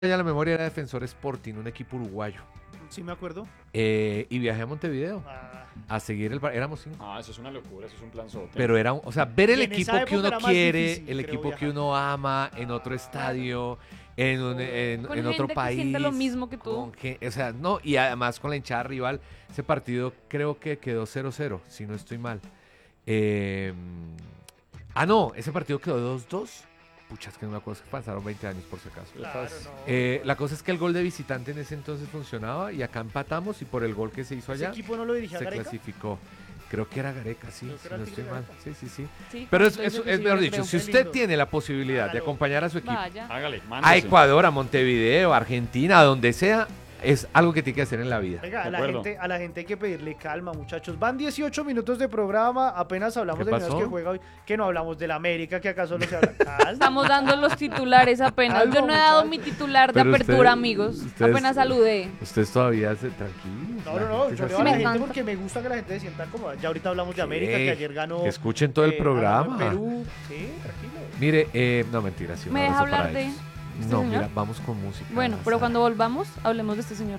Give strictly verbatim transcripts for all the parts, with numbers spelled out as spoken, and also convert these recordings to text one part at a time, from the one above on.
ya la memoria era Defensor Sporting, un equipo uruguayo. Sí, me acuerdo. Eh, y viajé a Montevideo Ah, a seguir el par- éramos cinco. Ah, eso es una locura, eso es un planzote. Pero era, un- o sea, ver el Y en equipo esa que época uno era más quiere, difícil, el creo, equipo que viajar. uno ama, en otro estadio, en, un- en, Con en gente otro que país. siente lo mismo que tú. con gen- o sea, no, y además con la hinchada rival, ese partido creo que quedó cero cero, si no estoy mal. Eh, ah, no, ese partido quedó dos dos. Puchas, que no me acuerdo, es que pasaron veinte años por si acaso. claro, no. Eh, la cosa es que el gol de visitante en ese entonces funcionaba y acá empatamos y por el gol que se hizo ¿Ese allá equipo no lo dirigía se Gareca? clasificó. Creo que era Gareca, sí, Creo que si era no el estoy Tigre mal. Gareca. Sí, sí, sí. Sí, Pero es, cuando es, dice que es sí, mejor yo dicho, creo. si Qué usted lindo. tiene la posibilidad de Hágalo. acompañar a su equipo Vaya. Hágale, a mándese. Ecuador, a Montevideo, a Argentina, a donde sea, es algo que tiene que hacer en la vida. Venga, a De la, acuerdo. gente, a la gente hay que pedirle calma, muchachos. Van dieciocho minutos de programa, apenas hablamos ¿Qué de Millonarios pasó? que juega hoy, que no hablamos del América, que acaso no se habla. Calma. Estamos dando los titulares apenas. Algo, Yo no he dado muchacho. mi titular de Pero apertura, usted- amigos. ustedes- Apenas saludé. Ustedes todavía se tranquilos. No, la no, no, gente yo es leo a así. la Me gente encanta. porque me gusta que la gente se sienta cómoda. Ya ahorita hablamos de América, Sí, que ayer ganó. que escuchen todo el eh, programa. ganó en Perú. Sí, tranquilo. Mire, eh, no, mentira. Sí, un ¿Me deja abrazo para hablar de ellos. este No, señor? mira, vamos con música. Bueno, pero Sara. cuando volvamos, hablemos de este señor.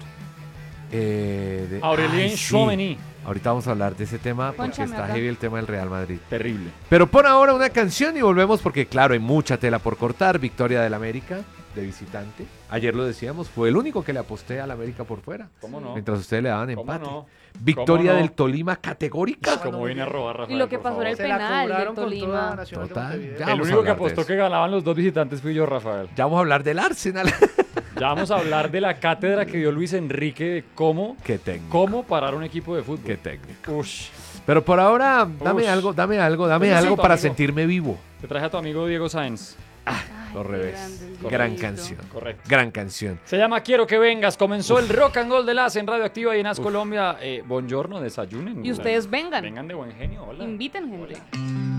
Eh, de- Aurelien Ay, sí. Chouameni. Ahorita vamos a hablar de ese tema porque Pónchame está acá. heavy el tema del Real Madrid. Terrible. Pero pon ahora una canción y volvemos porque, claro, hay mucha tela por cortar. Victoria del América de visitante. Ayer lo decíamos, fue el único que le aposté al América por fuera. ¿Cómo no? Mientras ustedes le daban ¿Cómo empate. no? Victoria ¿Cómo no? del Tolima categórica. Como viene a robar, Rafael, Y lo que por pasó en el favor. Se la penal del cobraron con Tolima. toda Nacional de Total, Montevideo. ya. El vamos a único que hablar de apostó eso. que ganaban los dos visitantes fui yo, Rafael. Ya vamos a hablar del Arsenal. Ya vamos a hablar de la cátedra que dio Luis Enrique de cómo, Qué técnico. cómo parar un equipo de fútbol. Qué técnico. Ush. Pero por ahora, dame Ush. algo, dame algo, dame Pues algo sí, para amigo. sentirme vivo. Te traje a tu amigo Diego Sáenz. Ay, Los qué revés. grande el Gran Dieguito. canción. Correcto. Gran canción. Se llama Quiero que vengas. Comenzó el Rock and Roll de las en Radioactiva y en As Colombia. Eh, buongiorno, desayunen. Y ustedes vengan. Vengan de buen genio. Hola. Inviten gente. Hola.